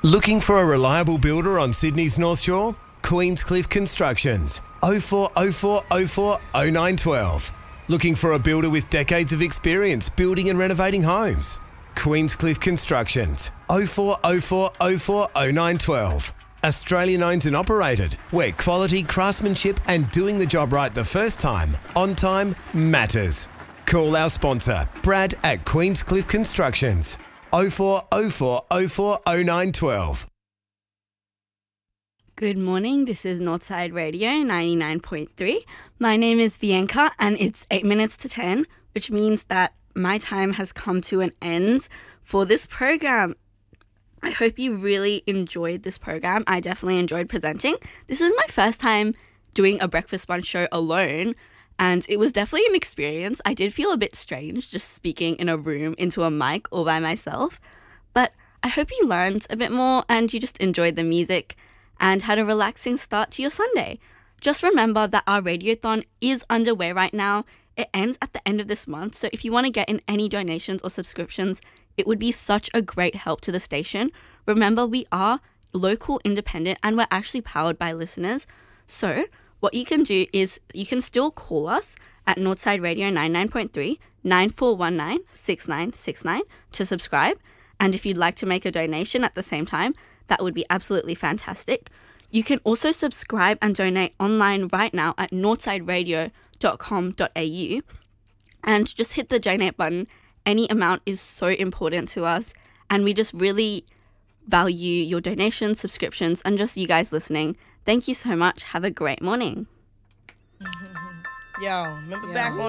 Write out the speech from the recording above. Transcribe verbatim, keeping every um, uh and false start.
Looking for a reliable builder on Sydney's North Shore? Queenscliff Constructions. oh four oh four oh four oh nine one two. Looking for a builder with decades of experience building and renovating homes? Queenscliff Constructions. oh four oh four oh four oh nine one two. Australian owned and operated, where quality, craftsmanship and doing the job right the first time, on time, matters. Call our sponsor, Brad at Queenscliff Constructions. oh four oh four oh four oh nine one two. Good morning, this is Northside Radio ninety-nine point three. My name is Bianca and it's eight minutes to ten, which means that my time has come to an end for this program. I hope you really enjoyed this program. I definitely enjoyed presenting. This is my first time doing a Breakfast Bunch show alone, and it was definitely an experience. I did feel a bit strange just speaking in a room into a mic all by myself, but I hope you learned a bit more and you just enjoyed the music and had a relaxing start to your Sunday. Just remember that our Radiothon is underway right now. It ends at the end of this month, so if you want to get in any donations or subscriptions, it would be such a great help to the station. Remember, we are local, independent, and we're actually powered by listeners. So what you can do is you can still call us at Northside Radio ninety-nine point three, nine four one nine, six nine six nine to subscribe. And if you'd like to make a donation at the same time, that would be absolutely fantastic. You can also subscribe and donate online right now at northside radio dot com dot a u and just hit the donate button. Any amount is so important to us, and we just really value your donations, subscriptions, and just you guys listening. Thank you so much. Have a great morning. Yo, remember Yo. back on